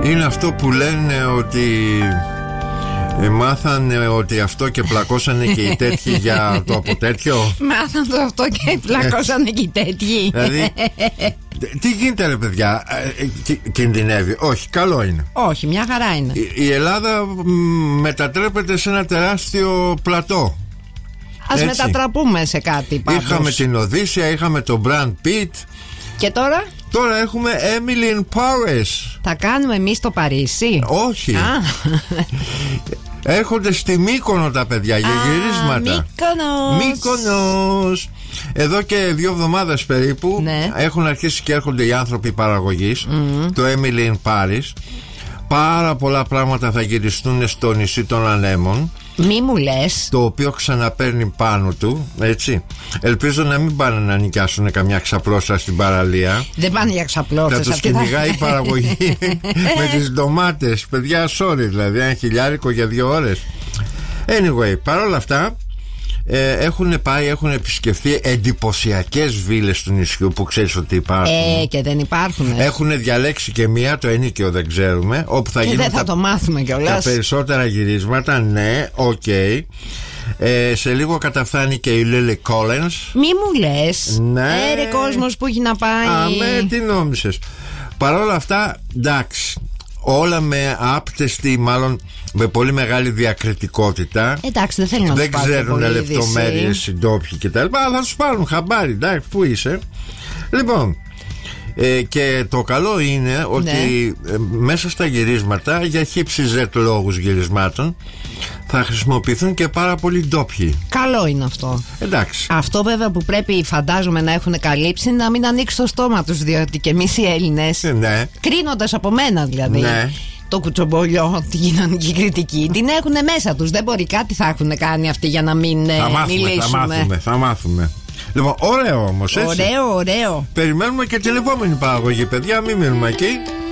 Είναι αυτό που λένε ότι μάθανε ότι αυτό και πλακώσανε και οι τέτοιοι για το από τέτοιο. Μάθανε το αυτό και πλακώσανε και οι τέτοιοι. Δηλαδή, τι γίνεται ρε παιδιά, κινδυνεύει? Όχι, καλό είναι. Όχι, μια χαρά είναι. Η Ελλάδα μετατρέπεται σε ένα τεράστιο πλατό. Ας μετατραπούμε σε κάτι πάντως. Είχαμε την Οδύσσια, είχαμε τον Brad Pitt. Και τώρα? Τώρα έχουμε Emily in Paris. Θα κάνουμε εμείς το Παρίσι? Όχι. Έρχονται στη Μύκονο τα παιδιά για γυρίσματα. Μύκονος. Εδώ και 2 εβδομάδες περίπου, ναι, έχουν αρχίσει και έρχονται οι άνθρωποι παραγωγής, το Emily in Paris. Πάρα πολλά πράγματα θα γυριστούν στο νησί των Ανέμων. Μη μου λες. Το οποίο ξαναπαίρνει πάνω του, έτσι. Ελπίζω να μην πάνε να νοικιάσουν καμιά ξαπλώσα στην παραλία. Δεν πάνε για ξαπλώσες. Θα τους κυνηγάει η παραγωγή με τις ντομάτες. Παιδιά, sorry, δηλαδή, 1 χιλιάρικο για 2 ώρες. Anyway, παρόλα αυτά, έχουν επισκεφθεί εντυπωσιακές βίλες του νησιού που ξέρεις ότι υπάρχουν. Και δεν υπάρχουν. Έχουν διαλέξει και μία, το ενίκιο δεν ξέρουμε, όπου θα γίνουν το μάθουμε κιόλας. Τα περισσότερα γυρίσματα. Ναι, οκ. Σε λίγο καταφθάνει και η Lily Collins. Μη μου λες. Ναι. Ρε κόσμος που έχει να πάει. Αμέ, τι νόμισες? Παρόλα αυτά, εντάξει, όλα με άπτεστη, μάλλον με πολύ μεγάλη διακριτικότητα. Εντάξει, δεν θέλουν να δεν ξέρουν λεπτομέρειες οι ντόπιοι κτλ. Θα τους πάρουν χαμπάρι, εντάξει, πού είσαι. Λοιπόν, και το καλό είναι ότι μέσα στα γυρίσματα, για χύψη λόγους γυρισμάτων, θα χρησιμοποιηθούν και πάρα πολλοί ντόπιοι. Καλό είναι αυτό. Εντάξει. Αυτό βέβαια που πρέπει, φαντάζομαι, να έχουν καλύψει, να μην ανοίξει το στόμα τους, διότι και εμείς οι Έλληνες, κρίνοντας από μένα δηλαδή, το κουτσομπολιό, τη κοινωνική κριτική, την έχουν μέσα τους. Δεν μπορεί, κάτι θα έχουν κάνει αυτοί για να μην μιλήσουμε. Θα μάθουμε. Λοιπόν, ωραίο όμως, έτσι. Ωραίο. Περιμένουμε και την επόμενη παραγωγή, παιδιά, μην μείνουμε εκεί.